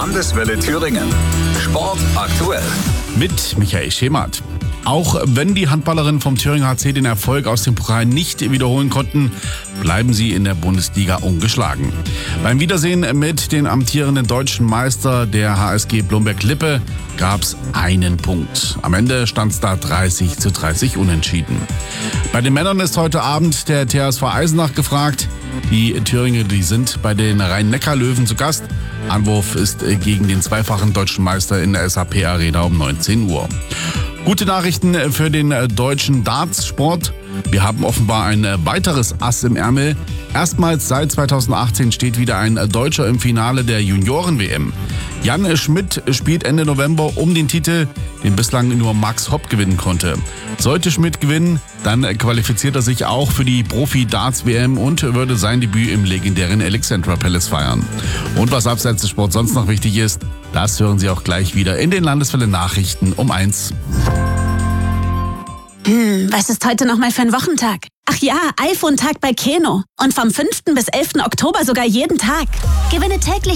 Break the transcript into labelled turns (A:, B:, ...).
A: Landeswelle Thüringen. Sport aktuell.
B: Mit Michael Schemert. Auch wenn die Handballerinnen vom Thüringer HC den Erfolg aus dem Pokal nicht wiederholen konnten, bleiben sie in der Bundesliga ungeschlagen. Beim Wiedersehen mit den amtierenden deutschen Meister der HSG Blomberg-Lippe gab es einen Punkt. Am Ende stand es da 30:30 unentschieden. Bei den Männern ist heute Abend der THSV Eisenach gefragt. Die Thüringer, die sind bei den Rhein-Neckar-Löwen zu Gast. Anwurf ist gegen den zweifachen deutschen Meister in der SAP Arena um 19 Uhr. Gute Nachrichten für den deutschen Dartsport. Wir haben offenbar ein weiteres Ass im Ärmel. Erstmals seit 2018 steht wieder ein Deutscher im Finale der Junioren-WM. Jan Schmidt spielt Ende November um den Titel, den bislang nur Max Hopp gewinnen konnte. Sollte Schmidt gewinnen, dann qualifiziert er sich auch für die Profi-Darts-WM und würde sein Debüt im legendären Alexandra Palace feiern. Und was abseits des Sports sonst noch wichtig ist, das hören Sie auch gleich wieder in den Landeswelle Nachrichten um 1.
C: Was ist heute nochmal für ein Wochentag? Ach ja, iPhone-Tag bei Keno. Und vom 5. bis 11. Oktober sogar jeden Tag. Gewinne täglich